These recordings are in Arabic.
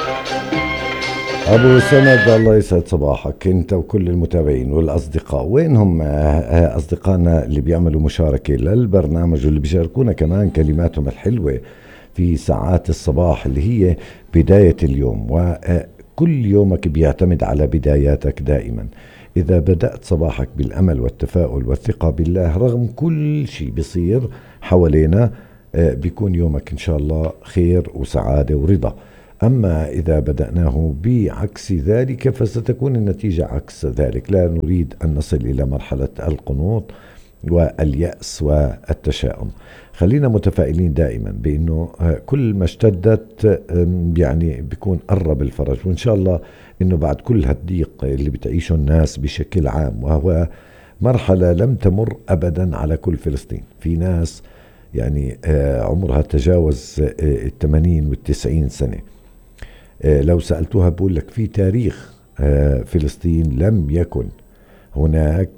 أبو سند، الله يسعد صباحك أنت وكل المتابعين والأصدقاء. وينهم أصدقائنا اللي بيعملوا مشاركة للبرنامج واللي بيشاركونا كمان كلماتهم الحلوة في ساعات الصباح اللي هي بداية اليوم. وكل يومك بيعتمد على بداياتك دائما. إذا بدأت صباحك بالأمل والتفاؤل والثقة بالله رغم كل شيء بيصير حوالينا، بيكون يومك إن شاء الله خير وسعادة ورضا. أما إذا بدأناه بعكس ذلك فستكون النتيجة عكس ذلك. لا نريد أن نصل إلى مرحلة القنوط واليأس والتشاؤم. خلينا متفائلين دائما بأنه كل ما اشتدت يعني بيكون قرب الفرج، وإن شاء الله أنه بعد كل هالضيق اللي بتعيشه الناس بشكل عام، وهو مرحلة لم تمر أبدا على كل فلسطين. في ناس يعني عمرها تجاوز 80 و90 سنة، لو سألتوها بقول لك في تاريخ فلسطين لم يكن هناك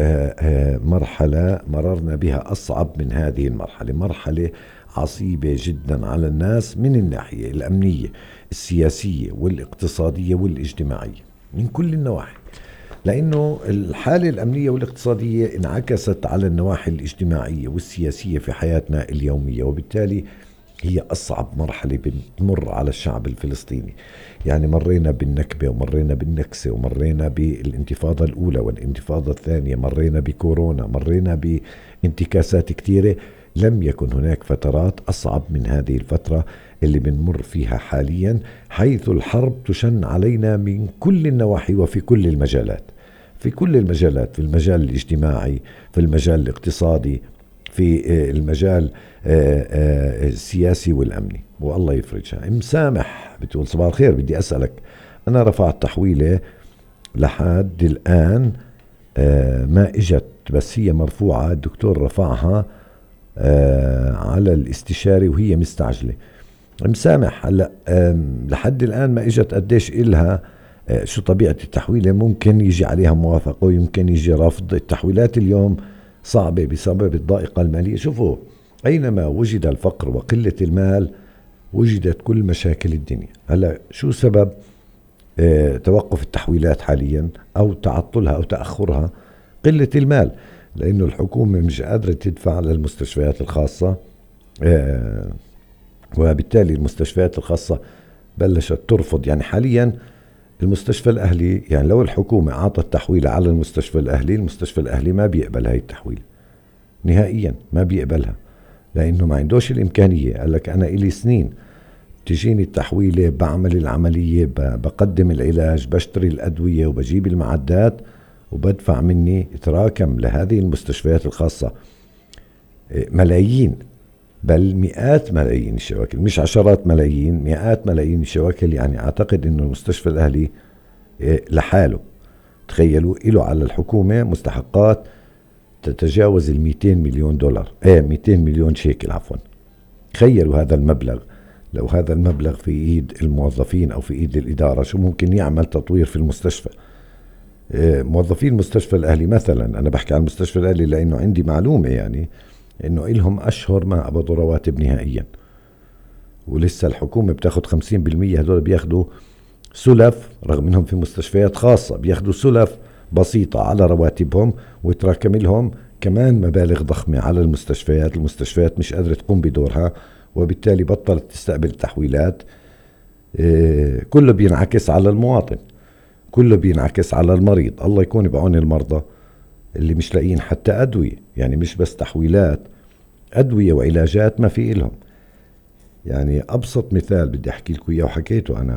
مرحلة مررنا بها أصعب من هذه المرحلة. مرحلة عصيبة جدا على الناس من الناحية الأمنية السياسية والاقتصادية والاجتماعية من كل النواحي، لأنه الحالة الأمنية والاقتصادية انعكست على النواحي الاجتماعية والسياسية في حياتنا اليومية، وبالتالي هي أصعب مرحلة بتمر على الشعب الفلسطيني. يعني مرينا بالنكبة ومرينا بالنكسة ومرينا بالانتفاضة الأولى والانتفاضة الثانية، مرينا بكورونا، مرينا بانتكاسات كثيرة. لم يكن هناك فترات أصعب من هذه الفترة اللي بنمر فيها حاليا، حيث الحرب تشن علينا من كل النواحي وفي كل المجالات. في كل المجالات، في المجال الاجتماعي، في المجال الاقتصادي، في المجال السياسي والأمني، والله يفرجها. مسامح بتقول صباح الخير، بدي أسألك، أنا رفعت تحويلة لحد الآن ما إجت، بس هي مرفوعة، الدكتور رفعها على الاستشاري وهي مستعجلة. مسامح هلا لحد الآن ما إجت، قديش إلها؟ شو طبيعة التحويلة؟ ممكن يجي عليها موافقة ويمكن يجي رفض. التحويلات اليوم صعبة بسبب الضائقة المالية. شوفوا، أينما وجد الفقر وقلة المال وجدت كل مشاكل الدنيا. هلا شو سبب توقف التحويلات حاليا أو تعطلها أو تأخرها؟ قلة المال، لأنه الحكومة مش قادرة تدفع للمستشفيات الخاصة، وبالتالي المستشفيات الخاصة بلشت ترفض. يعني حاليا المستشفى الأهلي، يعني لو الحكومة أعطت تحويلة على المستشفى الأهلي، المستشفى الأهلي ما بيقبل هاي التحويل نهائيا، ما بيقبلها، لأنه ما عندوش الإمكانية. قال لك أنا إلي سنين تجيني التحويلة، بعمل العملية، بقدم العلاج، بشتري الأدوية وبجيب المعدات، وبدفع مني تراكم لهذه المستشفيات الخاصة ملايين، بل مئات ملايين الشواكل، مش عشرات ملايين، مئات ملايين الشواكل. يعني أعتقد أنه المستشفى الأهلي لحاله، تخيلوا، له على الحكومة مستحقات تتجاوز 200 مليون دولار، 200 مليون شيكل عفوا. تخيلوا هذا المبلغ، لو هذا المبلغ في ايد الموظفين او في ايد الاداره شو ممكن يعمل تطوير في المستشفى. موظفين المستشفى الاهلي مثلا، انا بحكي عن المستشفى الاهلي لانه عندي معلومه يعني انه إلهم اشهر ما قبضوا رواتب نهائيا، ولسه الحكومه بتاخد 50%. هدول بياخدوا سلف، رغم انهم في مستشفيات خاصه بياخدوا سلف بسيطه على رواتبهم، ويتراكم لهم كمان مبالغ ضخمه على المستشفيات. المستشفيات مش قادره تقوم بدورها، وبالتالي بطلت تستقبل تحويلات. كله بينعكس على المواطن، كله بينعكس على المريض. الله يكون بعون المرضى اللي مش لاقيين حتى أدوية، يعني مش بس تحويلات، أدوية وعلاجات ما في إلهم. يعني أبسط مثال بدي أحكي لكم إياه وحكيته أنا.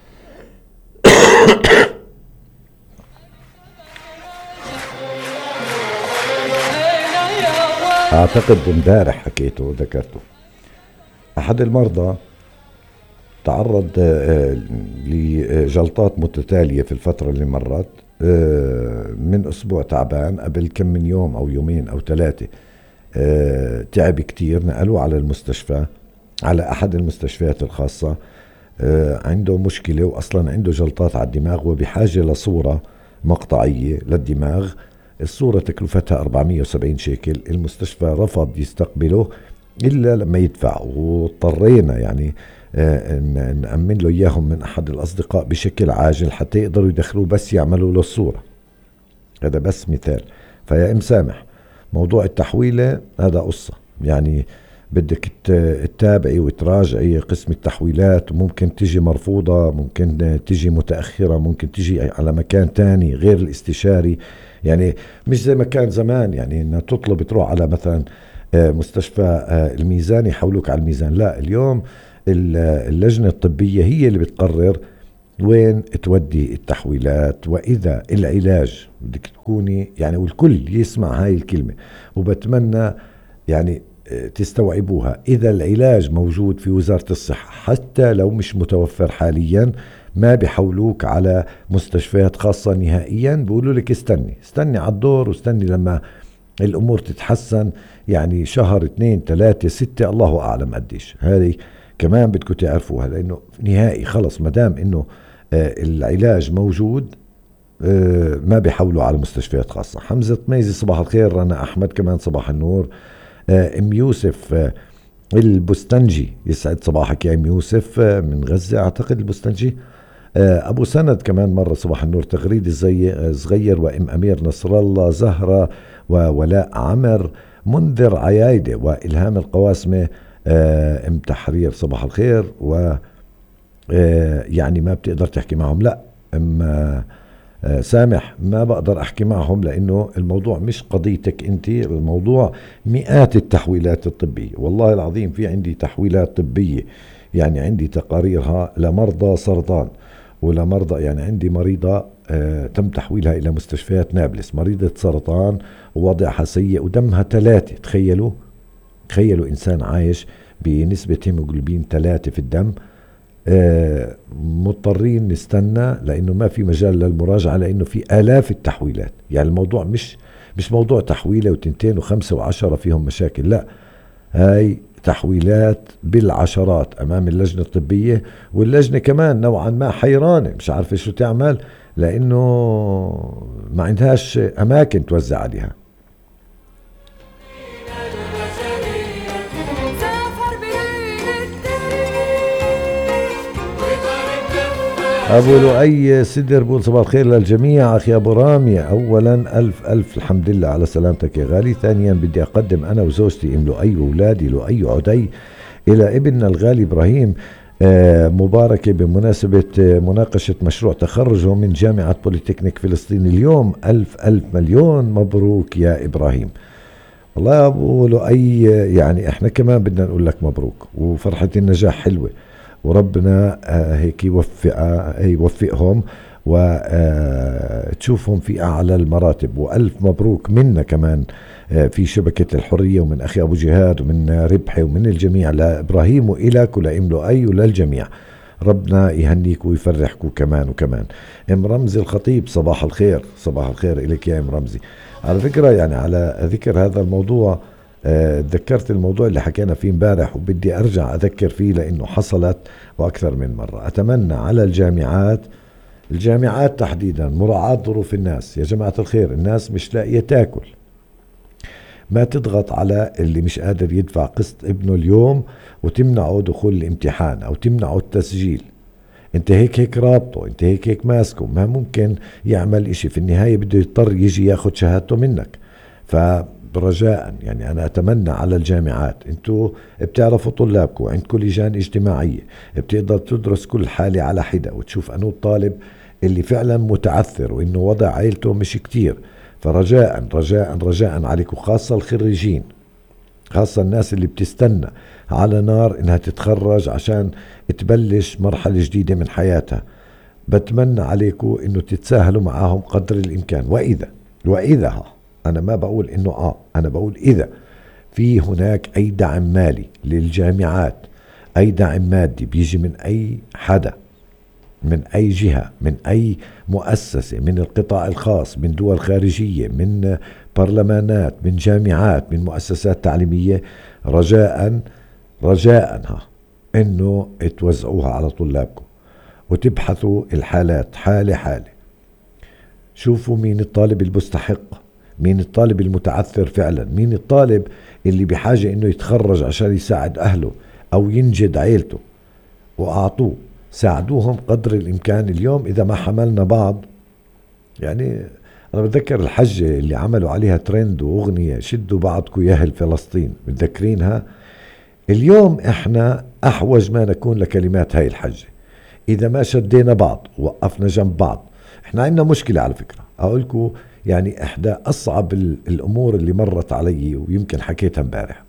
أعتقد امبارح حكيته وذكرته. أحد المرضى تعرض لجلطات متتالية في الفترة اللي مرت، من أسبوع تعبان، قبل كم من يوم أو يومين أو 3 تعب كتير، نقلوه على المستشفى، على أحد المستشفيات الخاصة. عنده مشكلة، وأصلا عنده جلطات على الدماغ، وبحاجة لصورة مقطعية للدماغ. الصورة تكلفتها 470 شيكل. المستشفى رفض يستقبله إلا لما يدفع، واضطرينا يعني نأمن له إياهم من أحد الأصدقاء بشكل عاجل حتى يقدروا يدخلوه بس يعملوا له الصورة. هذا بس مثال. فيا إم سامح، موضوع التحويلة هذا قصة، يعني بدك تتابعي وتراجعي قسم التحويلات، وممكن تجي مرفوضة، ممكن تجي متأخرة، ممكن تجي على مكان تاني غير الاستشاري. يعني مش زي ما كان زمان، يعني إنها تطلب تروح على مثلا مستشفى الميزان يحولوك على الميزان. لا، اليوم اللجنة الطبية هي اللي بتقرر وين تودي التحويلات. وإذا العلاج بدك تكوني يعني، والكل يسمع هاي الكلمة وبتمنى يعني تستوعبوها، إذا العلاج موجود في وزارة الصحة حتى لو مش متوفر حاليا، ما بيحولوك على مستشفيات خاصة نهائيا. بيقولوا لك استني على الدور، واستني لما الأمور تتحسن، يعني شهر 2 3 6 الله أعلم قديش. هذه كمان بدكم تعرفوها، لأنه نهائي خلص مدام إنه العلاج موجود ما بيحولوا على مستشفيات خاصة. حمزة ميزي صباح الخير. رنا أحمد كمان صباح النور. ام يوسف البستنجي يسعد صباحك يا ام يوسف من غزة اعتقد البستنجي. ابو سند كمان مرة صباح النور. تغريد صغير وام امير نصر الله زهرة وولاء عمر منذر عيايدة والهام القواسمة ام تحرير صباح الخير. و يعني ما بتقدر تحكي معهم؟ لا ام سامح، ما بقدر احكي معهم لانه الموضوع مش قضيتك انت، الموضوع مئات التحويلات الطبية. والله العظيم في عندي تحويلات طبية، يعني عندي تقاريرها لمرضى سرطان ولمرضى، يعني عندي مريضة تم تحويلها الى مستشفيات نابلس، مريضة سرطان ووضعها سيء ودمها 3. تخيلوا انسان عايش بنسبة هيموغلوبين 3 في الدم. مضطرين نستنى لانه ما في مجال للمراجعة، لانه في آلاف التحويلات. يعني الموضوع مش موضوع تحويلة وتنتين وخمسة وعشرة فيهم مشاكل، لا، هاي تحويلات بالعشرات امام اللجنة الطبية. واللجنة كمان نوعا ما حيرانة، مش عارفة شو تعمل، لانه ما عندهاش اماكن توزع عليها. أبو لؤي سدر بقول صباح الخير للجميع. أخي أبو رامي، أولا ألف الحمد لله على سلامتك يا غالي. ثانيا بدي أقدم أنا وزوجتي أم لؤي وأولادي لؤي عدي إلى ابننا الغالي إبراهيم مباركة بمناسبة مناقشة مشروع تخرجه من جامعة بوليتكنيك فلسطين اليوم. ألف مليون مبروك يا إبراهيم. والله يا أبو لؤي، يعني إحنا كمان بدنا نقول لك مبروك، وفرحة النجاح حلوة، وربنا هيك يوفقهم وتشوفهم في أعلى المراتب. وألف مبروك منا كمان في شبكة الحرية، ومن أخي أبو جهاد ومن ربحي ومن الجميع لإبراهيم وإلك ولإم لؤي وللجميع. ربنا يهنيك ويفرحكوا كمان وكمان. ام رمزي الخطيب صباح الخير. صباح الخير إليك يا ام رمزي. على فكرة يعني على ذكر هذا الموضوع، تذكرت الموضوع اللي حكينا فيه امبارح وبدي ارجع اذكر فيه لانه حصلت واكثر من مرة. اتمنى على الجامعات تحديدا مراعاة ظروف الناس. يا جماعة الخير، الناس مش لاقية تاكل، ما تضغط على اللي مش قادر يدفع قسط ابنه اليوم وتمنعه دخول الامتحان او تمنعه التسجيل. انت هيك رابطه، انت هيك ماسكه، ما ممكن يعمل اشي. في النهاية بده يضطر يجي ياخد شهادته منك. فرجاء يعني انا اتمنى على الجامعات، انتوا بتعرفوا طلابكم، عندكم لجان اجتماعية، بتقدر تدرس كل حالة على حدة وتشوف انه الطالب اللي فعلا متعثر وانه وضع عائلته مش كتير. فرجاء رجاء رجاء عليكم، خاصة الخريجين، خاصة الناس اللي بتستنى على نار انها تتخرج عشان تبلش مرحلة جديدة من حياتها. بتمنى عليكم انه تتساهلوا معاهم قدر الامكان. واذا انا ما بقول انه انا بقول اذا في هناك اي دعم مالي للجامعات، اي دعم مادي بيجي من اي حدا، من اي جهة، من اي مؤسسة، من القطاع الخاص، من دول خارجية، من برلمانات، من جامعات، من مؤسسات تعليمية، رجاء انه توزعوها على طلابكم وتبحثوا الحالات حالة حالة. شوفوا مين الطالب المستحق، مين الطالب المتعثر فعلا، مين الطالب اللي بحاجة انه يتخرج عشان يساعد اهله او ينجد عيلته. وأعطوه، ساعدوهم قدر الإمكان. اليوم إذا ما حملنا بعض، يعني أنا بتذكر الحجة اللي عملوا عليها ترند وأغنية، شدوا بعضكم يا أهل فلسطين، متذكرينها؟ اليوم إحنا أحوج ما نكون لكلمات هاي الحجة. إذا ما شدينا بعض ووقفنا جنب بعض، إحنا عندنا مشكلة على فكرة أقولكم. يعني إحدى أصعب الأمور اللي مرت علي، ويمكن حكيتها امبارح،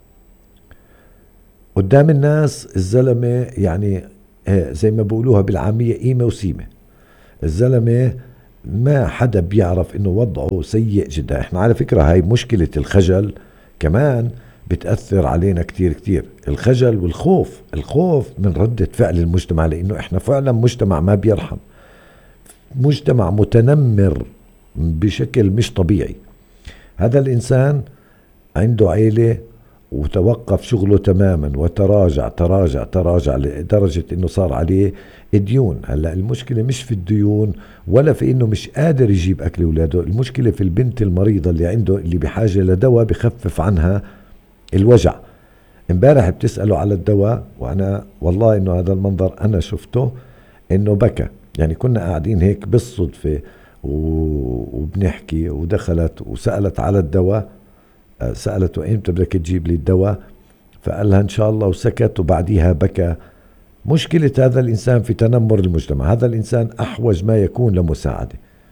قدام الناس الزلمة يعني زي ما بقولوها بالعامية قيمة وسيمة. الزلمة ما حدا بيعرف انه وضعه سيء جدا. احنا على فكرة هاي مشكلة الخجل كمان بتأثر علينا كتير كتير. الخجل والخوف، الخوف من ردة فعل المجتمع، لانه احنا فعلا مجتمع ما بيرحم، مجتمع متنمر بشكل مش طبيعي. هذا الانسان عنده عيلة وتوقف شغله تماما وتراجع تراجع تراجع لدرجة انه صار عليه ديون. هلا المشكلة مش في الديون ولا في انه مش قادر يجيب اكل اولاده، المشكلة في البنت المريضة اللي عنده، اللي بحاجة لدواء بخفف عنها الوجع. امبارح بتسأله على الدواء، وانا والله انه هذا المنظر انا شفته، انه بكى. يعني كنا قاعدين هيك بالصدفة وبنحكي، ودخلت وسألت على الدواء، سألته ايمتى بدك تجيب لي الدواء، فقال لها ان شاء الله، وسكت، وبعديها بكى. مشكلة هذا الانسان في تنمر المجتمع. هذا الانسان احوج ما يكون لمساعدة،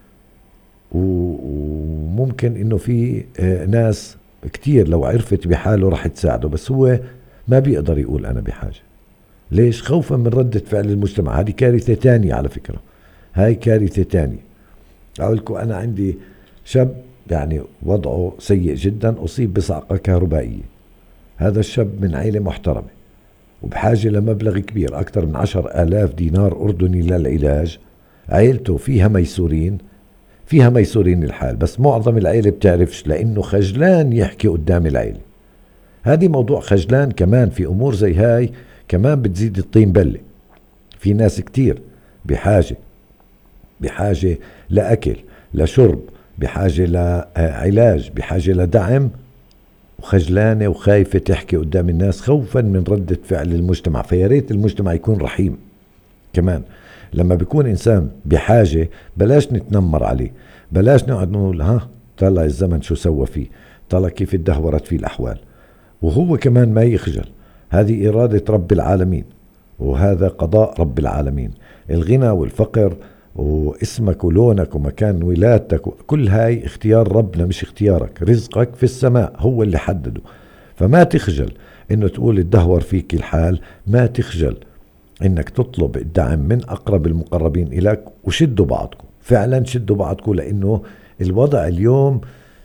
وممكن انه في ناس كتير لو عرفت بحاله رح تساعده، بس هو ما بيقدر يقول انا بحاجة. ليش؟ خوفا من ردة فعل المجتمع. هذه كارثة تانية على فكرة، هاي كارثة تانية. اقول لكم انا عندي شاب يعني وضعه سيء جدا، أصيب بصعقة كهربائية. هذا الشاب من عائلة محترمة وبحاجة لمبلغ كبير، أكثر من 10,000 دينار أردني للعلاج. عائلته فيها ميسورين، فيها ميسورين الحال، بس معظم العائلة بتعرفش لأنه خجلان يحكي قدام العائلة. هذه موضوع خجلان كمان في أمور زي هاي كمان بتزيد الطين بلة. في ناس كتير بحاجة لأكل، لشرب، بحاجة لعلاج، بحاجة لدعم، وخجلانة وخايفة تحكي قدام الناس خوفا من ردة فعل المجتمع. فياريت المجتمع يكون رحيم كمان. لما بيكون إنسان بحاجة بلاش نتنمر عليه، بلاش نقعد نقول ها طلع الزمن شو سوى فيه، طلع كيف اتدهورت فيه الأحوال. وهو كمان ما يخجل، هذه إرادة رب العالمين وهذا قضاء رب العالمين. الغنى والفقر واسمك ولونك ومكان ولادتك، كل هاي اختيار ربنا مش اختيارك. رزقك في السماء هو اللي حدده. فما تخجل انه تقول اتدهور فيك الحال، ما تخجل انك تطلب الدعم من اقرب المقربين اليك، وشدوا بعضكم، فعلا شدوا بعضكم، لانه الوضع اليوم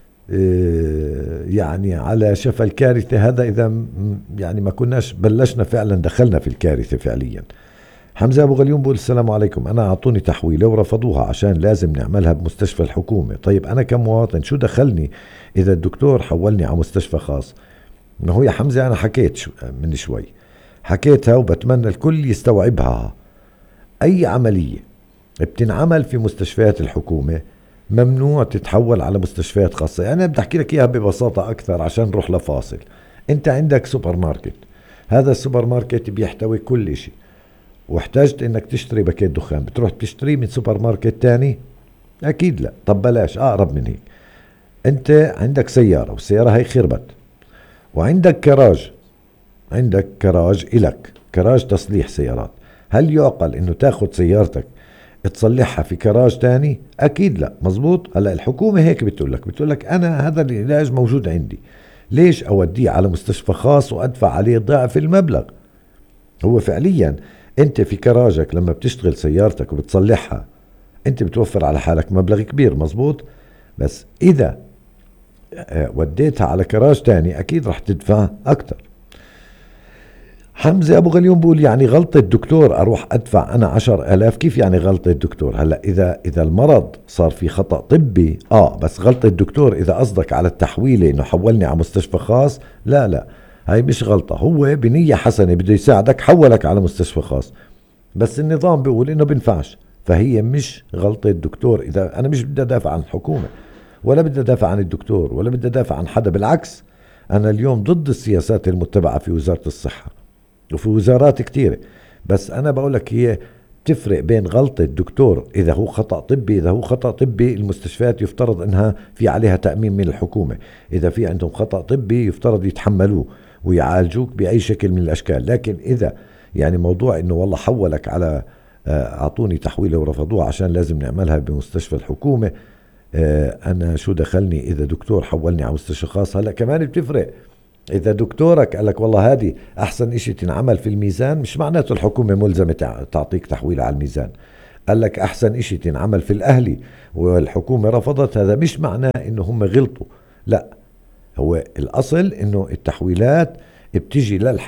يعني على شفا الكارثة. هذا إذا يعني ما كناش بلشنا فعلا دخلنا في الكارثة فعليا. حمزة أبو غليون بقول السلام عليكم، أنا أعطوني تحويلة ورفضوها عشان لازم نعملها بمستشفى الحكومة. طيب أنا كمواطن شو دخلني إذا الدكتور حولني على مستشفى خاص؟ ما هو يا حمزة أنا حكيت من شوي، حكيتها وبتمنى الكل يستوعبها. أي عملية بتنعمل في مستشفيات الحكومة ممنوع تتحول على مستشفيات خاصة. يعني بدي أحكي لك إياها ببساطة أكثر عشان نروح لفاصل. أنت عندك سوبر ماركت، هذا السوبر ماركت بيحتوي كل إشي، واحتاجت إنك تشتري باكيت دخان، بتروح تشتري من سوبر ماركت تاني؟ أكيد لا. طب بلاش أقرب من هيك، أنت عندك سيارة والسيارة هاي خربت، وعندك كراج، عندك كراج إلك، كراج تصليح سيارات. هل يعقل إنه تاخد سيارتك تصلحها في كراج تاني؟ اكيد لا. مزبوط. هلا الحكومة هيك بتقولك انا هذا العلاج موجود عندي، ليش اوديه على مستشفى خاص وادفع عليه ضعف المبلغ؟ هو فعليا انت في كراجك لما بتشتغل سيارتك وبتصلحها انت بتوفر على حالك مبلغ كبير، مزبوط. بس اذا وديتها على كراج تاني اكيد رح تدفع اكتر. حمزة أبو غليون بقول يعني غلطة الدكتور أروح أدفع أنا 10,000؟ كيف يعني غلطة الدكتور؟ هلأ إذا المرض صار في خطأ طبي بس غلطة الدكتور إذا قصدك على التحويلة إنه حولني على مستشفى خاص، لا هاي مش غلطة. هو بنية حسنة بده يساعدك حولك على مستشفى خاص، بس النظام بيقول إنه بنفعش، فهي مش غلطة الدكتور. إذا أنا مش بدي أدافع عن الحكومة ولا بدي أدافع عن الدكتور ولا بدي أدافع عن حدا، بالعكس أنا اليوم ضد السياسات المتبعة في وزارة الصحة وفي وزارات كتيرة. بس أنا بقولك هي تفرق بين غلطة دكتور إذا هو خطأ طبي. إذا هو خطأ طبي المستشفيات يفترض أنها في عليها تأمين من الحكومة. إذا في عندهم خطأ طبي يفترض يتحملوه ويعالجوك بأي شكل من الأشكال. لكن إذا يعني موضوع أنه والله حولك على أعطوني تحويلة ورفضوها عشان لازم نعملها بمستشفى الحكومة، أنا شو دخلني إذا دكتور حولني على مستشفى خاص. هلأ كمان بتفرق إذا دكتورك قال لك والله هذه أحسن إشي تنعمل في الميزان، مش معناته الحكومة ملزمة تعطيك تحويل على الميزان. قال لك أحسن إشي تنعمل في الأهلي والحكومة رفضت، هذا مش معناه إنه هم غلطوا، لا، هو الأصل إنه التحويلات بتجي